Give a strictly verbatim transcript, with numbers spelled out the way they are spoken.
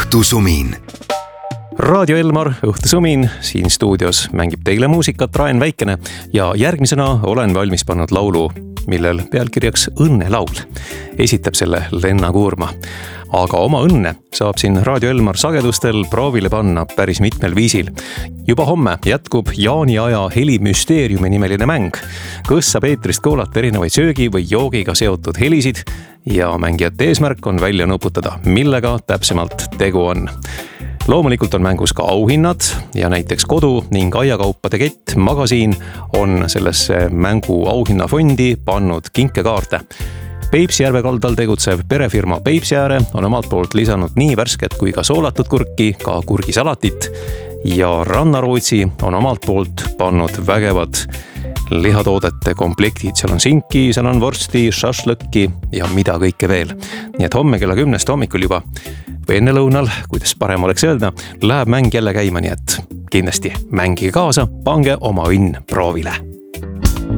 Õhtusumin. Raadio Elmar, Õhtusumin, siin stuudios mängib teile muusikat Raen Väikene ja järgmisena olen valmis pannud laulu, millel pealkirjaks Õnnelaul. Esitab selle Lenna Kuurma. Aga oma õnne saab siin Raadio Elmar sagedustel proovile panna päris mitmel viisil. Juba homme jätkub Jaani aja helimüsteeriumi nimeline mäng, kus saab eetrist kuulata erinevaid söögi või joogiga seotud helisid ja mängijate eesmärk on välja nuputada, millega täpsemalt tegu on. Loomulikult on mängus ka auhinnad ja näiteks kodu ning aiakaupade kett Magasiin on sellesse mängu auhinnafondi pannud kinkekaarte. Peipsjärve kaldal tegutsev perefirma Peipsiääre on omalt poolt lisanud nii värsket kui ka soolatud kurki, ka kurgisalatit ja Rannarootsi on omalt poolt pannud vägevad lihatoodete komplektid. Seal on sinki, seal on vorsti, šašlõkki ja mida kõike veel. Nii et homme kella kümnest hommikul juba või enne lõunal, kuidas parem oleks öelda, läheb mäng jälle käima, nii et kindlasti mängige kaasa, pange oma õnn proovile.